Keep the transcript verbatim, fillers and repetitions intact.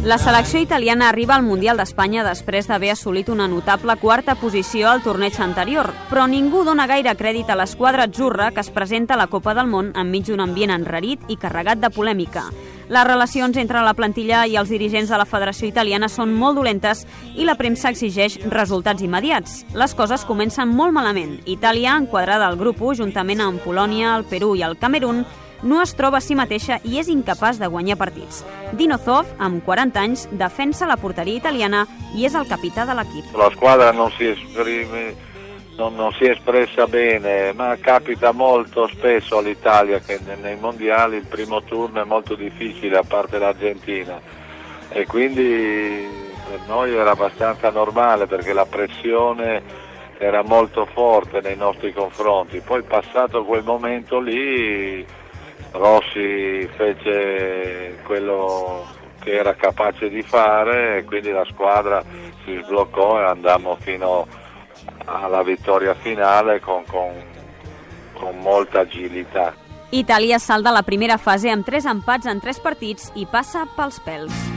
La selecció italiana arriba al Mundial d'Espanya després d'haver assolit una notable quarta posició al torneig anterior, però ningú dona gaire crèdit a l'esquadra atzurra que es presenta a la Copa del Món enmig d'un ambient enrarit i carregat de polèmica. Les relacions entre la plantilla i els dirigents de la Federació Italiana són molt dolentes i la premsa exigeix resultats immediats. Les coses comencen molt malament. Itàlia, enquadrada al grup u, juntament amb Polònia, el Perú i el Camerun, no es troba a si mateixa i és incapaç de guanyar partits. Dino Zoff, amb quaranta anys, defensa la porteria italiana i és el capità de l'equip. La squadra non si esprime, non, non si è espressa bene, ma capita molto spesso all'Italia che nei mondiali il primo turno è molto difficile, a parte l'Argentina, e quindi per noi era abbastanza normale perché la pressione era molto forte nei nostri confronti. Poi passato quel momento lì Rossi fece quello che era capace di fare e quindi la squadra si sbloccò e andammo fino alla vittoria finale con, con, con molta agilità. Itàlia salda la primera fase amb tres empats en tres partits i passa pels pèls.